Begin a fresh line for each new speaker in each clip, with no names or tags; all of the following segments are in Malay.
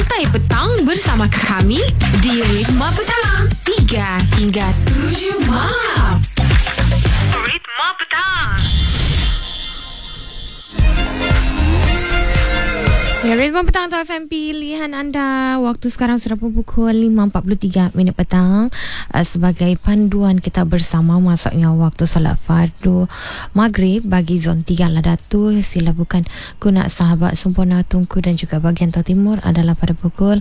Santai Petang bersama kami di Ritma Petang 3 hingga 7 Malam. Ritma Petang. Ya, Ritma Petang atau FM pilihan anda. Waktu sekarang sudah pukul 5.43 minit petang. Sebagai panduan kita bersama masuknya waktu solat fardu maghrib bagi zon 3 Ladatu. Sila bukan guna sahabat sempurna Tunku dan juga bahagian timur adalah pada pukul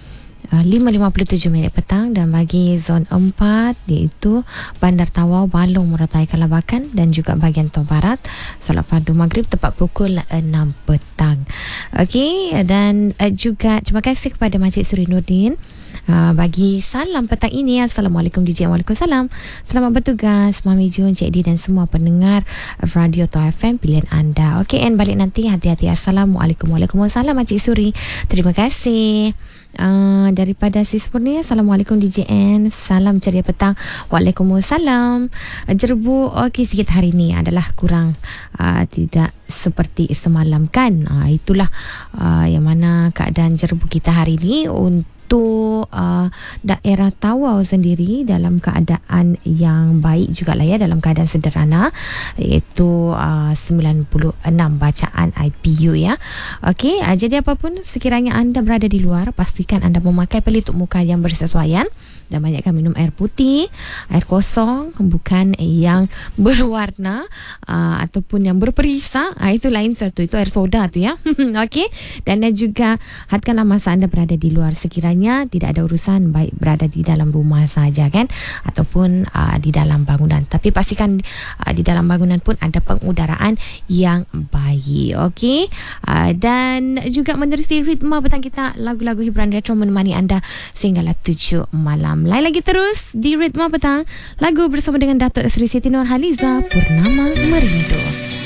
5.57 minit petang, dan bagi zon 4 iaitu Bandar Tawau, Balong, Morotai, Kalabakan dan juga bahagian barat solat fardu maghrib tepat pukul 6 petang. Okey, dan juga terima kasih kepada Makcik Suri Nordin bagi salam petang ini. Assalamualaikum DJ. Waalaikumsalam. Selamat bertugas Mami Jun, Cik D dan semua pendengar Radio Toh FM pilihan anda. Okey, and balik nanti hati-hati. Assalamualaikum. Waalaikumsalam Makcik Suri. Terima kasih. Daripada Sis Purnia, Assalamualaikum DJN, salam ceria petang. Waalaikumsalam. Jerbu okey sikit hari ni adalah kurang tidak seperti semalam kan. Itulah yang mana keadaan jerbu kita hari ni. Untuk daerah Tawau sendiri dalam keadaan yang baik jugalah ya, dalam keadaan sederhana, iaitu 96 bacaan IPU ya. Okey, jadi apapun sekiranya anda berada di luar, pastikan anda memakai pelitup muka yang bersesuaian dan banyakkan minum air putih, air kosong, bukan yang berwarna ataupun yang berperisa. Itu lain satu, itu air soda tu ya. Okey, dan juga hadkanlah masa anda berada di luar. Sekiranya tidak ada urusan, baik berada di dalam rumah saja kan, ataupun di dalam bangunan. Tapi pastikan di dalam bangunan pun ada pengudaraan yang baik. Okey, dan juga menerusi ritma petang kita, lagu-lagu hiburan retro menemani anda sehinggalah 7 malam. Lain lagi terus di Ritma Petang, lagu bersama dengan Datuk Seri Siti Nurhaliza, Purnama Merindu.